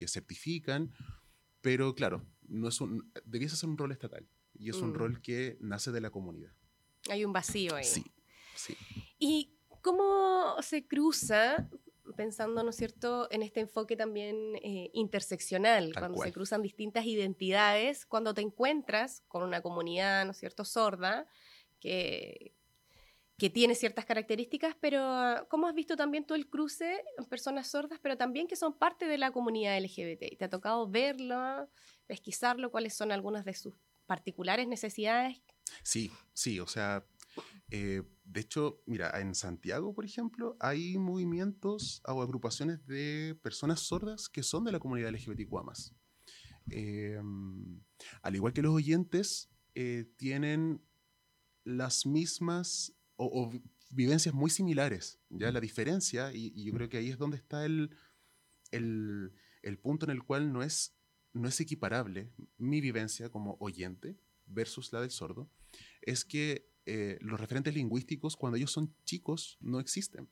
certifican, pero claro, debiese ser un rol estatal y es un rol que nace de la comunidad. Hay un vacío ahí. Sí, sí. ¿Y cómo se cruza, pensando, ¿no es cierto?, en este enfoque también interseccional, Tal cuando cual. se cruzan distintas identidades, cuando te encuentras con una comunidad, ¿no es cierto?, sorda, que tiene ciertas características, pero ¿cómo has visto también tú el cruce en personas sordas, pero también que son parte de la comunidad LGBT? ¿Te ha tocado verlo, pesquisarlo? ¿Cuáles son algunas de sus particulares necesidades? Sí, o sea, de hecho, mira, en Santiago, por ejemplo, hay movimientos o agrupaciones de personas sordas que son de la comunidad LGBTQA+. Al igual que los oyentes, tienen las mismas o vivencias muy similares. ¿Ya? La diferencia, y yo creo que ahí es donde está el punto en el cual no es equiparable mi vivencia como oyente versus la del sordo, es que los referentes lingüísticos, cuando ellos son chicos, no existen.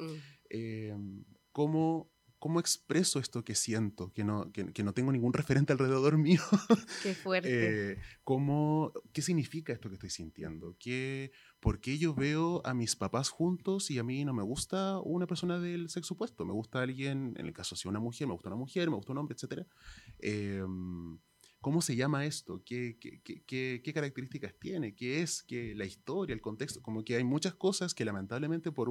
¿Cómo expreso esto que siento? Que no tengo ningún referente alrededor mío. Qué fuerte. ¿Qué significa esto que estoy sintiendo? ¿Por qué yo veo a mis papás juntos y a mí no me gusta una persona del sexo opuesto? Me gusta alguien, en el caso si una mujer, me gusta una mujer, me gusta un hombre, etc. ¿Cómo se llama esto? ¿Qué características tiene? ¿Qué es? La historia, el contexto? Como que hay muchas cosas que lamentablemente por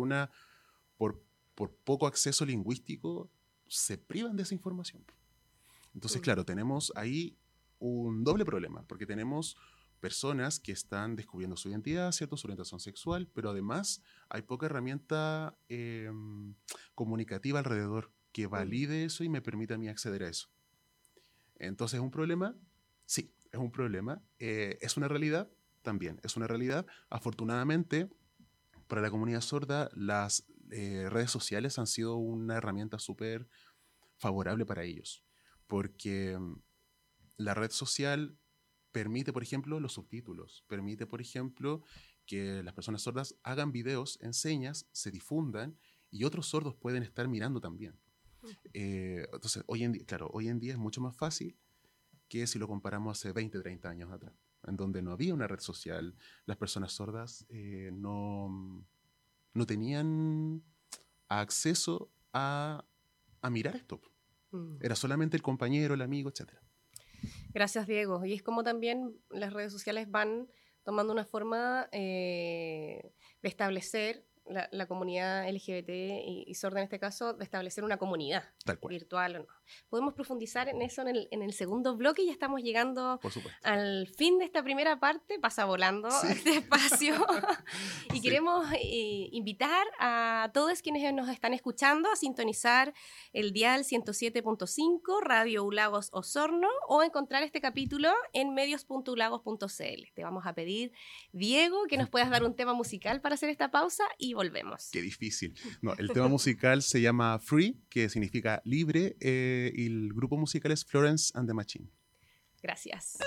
poco acceso lingüístico se privan de esa información. Entonces, claro, tenemos ahí un doble problema, porque tenemos personas que están descubriendo su identidad, ¿cierto? Su orientación sexual, pero además hay poca herramienta comunicativa alrededor que valide eso y me permita a mí acceder a eso. Entonces, ¿es un problema? Sí, es un problema. ¿Es una realidad? También es una realidad. Afortunadamente, para la comunidad sorda, las redes sociales han sido una herramienta súper favorable para ellos, porque la red social permite, por ejemplo, los subtítulos, permite, por ejemplo, que las personas sordas hagan videos en señas, se difundan y otros sordos pueden estar mirando también. Entonces, hoy en día es mucho más fácil que si lo comparamos hace 20, 30 años atrás, en donde no había una red social, las personas sordas no tenían acceso a mirar esto. Era solamente el compañero, el amigo, etc. Gracias, Diego. Y es como también las redes sociales van tomando una forma de establecer la comunidad LGBT y sorda en este caso, de establecer una comunidad virtual o no. Podemos profundizar en eso en el segundo bloque y ya estamos llegando al fin de esta primera parte. Pasa volando este espacio. Y queremos invitar a todos quienes nos están escuchando a sintonizar el dial 107.5 Radio Ulagos Osorno o encontrar este capítulo en medios.ulagos.cl. Te vamos a pedir, Diego, que nos puedas dar un tema musical para hacer esta pausa y volvemos. Qué difícil. No, el tema musical se llama Free, que significa libre, y el grupo musical es Florence and the Machine. Gracias.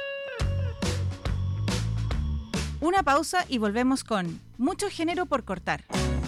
Una pausa y volvemos con Mucho Género por Cortar.